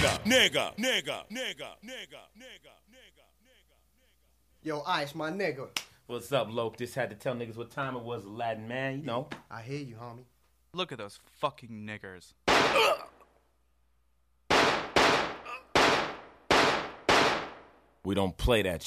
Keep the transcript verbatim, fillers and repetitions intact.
nigga, nigga, nigga, nigga, nigga, nigga, nigga. Yo, Ice, my nigga. What's up, Loke? Just had to tell niggas what time it was, Aladdin, man. You know. I hear you, homie. Look at those fucking niggers. We don't play that